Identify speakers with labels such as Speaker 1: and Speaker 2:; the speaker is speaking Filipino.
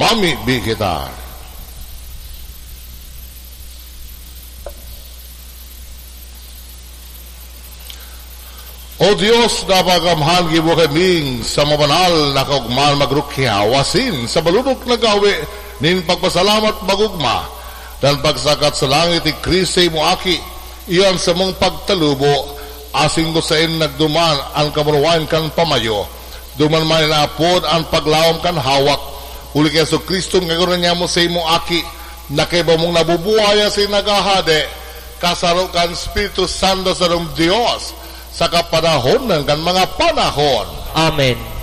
Speaker 1: pamibi kita. O Diyos, napakamahal gibo kaming sa mabanal na kaugmal magrukya, wasin sa balunok na gawi, nin pagpasalamat magugma, dan pagsakat sa langit ni Kristo mo aki, iyan sa mong pagtalubo, asing do sa in nagduman ang kamuruan kan pamayo, duman man naapod ang paglawam kan hawak, uli kay Yesu Kristo ngayon niya mo sa imo aki, nakaiba mong nabubuhaya sa nagahade, kasaro kan Espiritu Santo sa Diyos, sa kapanahon ng mga panahon.
Speaker 2: Amen.